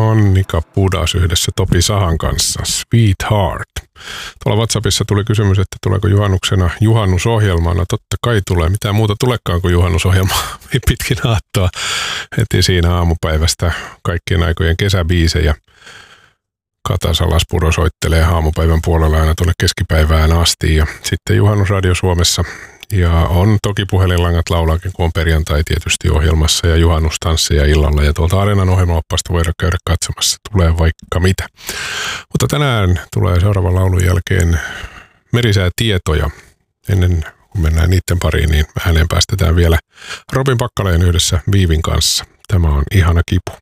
Annika Pudas yhdessä Topi Sahan kanssa, Sweetheart. Tuolla WhatsAppissa tuli kysymys, että tuleeko juhannuksena juhannusohjelma. No totta kai tulee. Mitään muuta tulekaan kuin juhannusohjelma pitkin aattoa. Heti siinä aamupäivästä kaikkien aikojen kesäbiisejä. Kata Salaspuro soittelee aamupäivän puolella aina tuonne keskipäivään asti. Ja sitten Juhannusradio Suomessa. Ja on toki puhelinlangat laulaakin, kun on perjantai tietysti ohjelmassa ja juhannustansseja illalla. Ja tuolta Areenan ohjelmaoppasta voidaan käydä katsomassa. Tulee vaikka mitä. Mutta tänään tulee seuraavan laulun jälkeen merisäätietoja. Ennen kuin mennään niiden pariin, niin ääneen päästetään vielä Robin Packaleen yhdessä Viivin kanssa. Tämä on Ihana kipu.